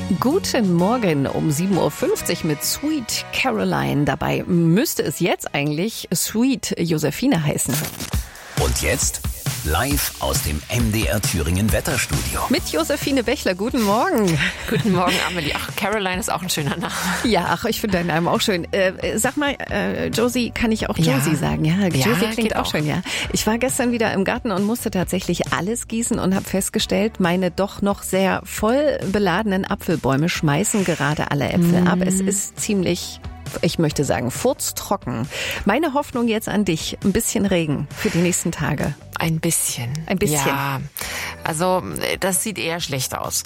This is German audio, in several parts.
Guten Morgen um 7.50 Uhr mit Sweet Caroline. Dabei müsste es jetzt eigentlich Sweet Josephine heißen. Und jetzt live aus dem MDR Thüringen Wetterstudio. Mit Josephine Bechler. Guten Morgen. Guten Morgen, Amelie. Ach, Caroline ist auch ein schöner Name. Ja, ach, ich finde deinen Namen auch schön. Sag mal, Josie, kann ich auch Josie sagen? Ja, Josie klingt auch schön, ja. Ich war gestern wieder im Garten und musste tatsächlich alles gießen und habe festgestellt, meine doch noch sehr voll beladenen Apfelbäume schmeißen gerade alle Äpfel ab. Es ist ziemlich, ich möchte sagen, furztrocken. Meine Hoffnung jetzt an dich, ein bisschen Regen für die nächsten Tage. Ein bisschen. Ein bisschen. Ja, also das sieht eher schlecht aus.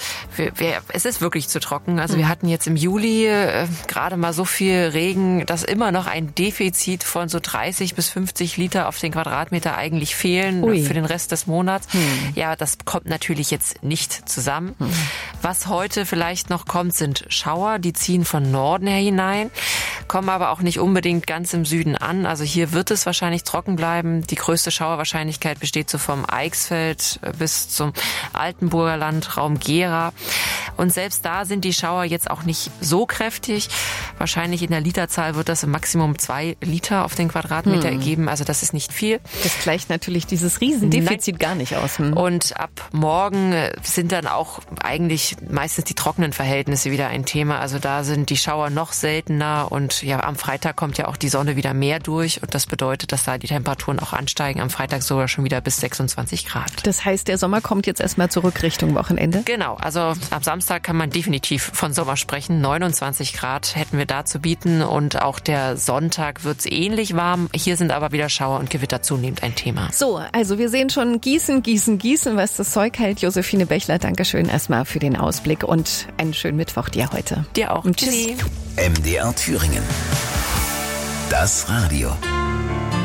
Es ist wirklich zu trocken. Also wir hatten jetzt im Juli gerade mal so viel Regen, dass immer noch ein Defizit von so 30 bis 50 Liter auf den Quadratmeter eigentlich fehlen für den Rest des Monats. Ja, das kommt natürlich jetzt nicht zusammen. Was heute vielleicht noch kommt, sind Schauer. Die ziehen von Norden her hinein, kommen aber auch nicht unbedingt ganz im Süden an. Also hier wird es wahrscheinlich trocken bleiben. Die größte Schauerwahrscheinlichkeit besteht so vom Eichsfeld bis zum Altenburger Land, Raum Gera. Und selbst da sind die Schauer jetzt auch nicht so kräftig. Wahrscheinlich in der Literzahl wird das im Maximum 2 Liter auf den Quadratmeter ergeben. Also das ist nicht viel. Das gleicht natürlich dieses Riesendefizit gar nicht aus. Und ab morgen sind dann auch eigentlich meistens die trockenen Verhältnisse wieder ein Thema. Also da sind die Schauer noch seltener und ja, am Freitag kommt ja auch die Sonne wieder mehr durch und das bedeutet, dass da die Temperaturen auch ansteigen. Am Freitag sogar schon wieder bis 26 Grad. Das heißt, der Sommer kommt jetzt erstmal zurück Richtung Wochenende? Genau, also ab Samstag kann man definitiv von Sommer sprechen. 29 Grad hätten wir da zu bieten und auch der Sonntag wird es ähnlich warm. Hier sind aber wieder Schauer und Gewitter zunehmend ein Thema. So, also wir sehen schon Gießen, was das Zeug hält. Josephine Bechler, Dankeschön erstmal für den Ausblick und einen schönen Mittwoch dir heute. Dir auch. Und tschüss. MDR Thüringen. Das Radio.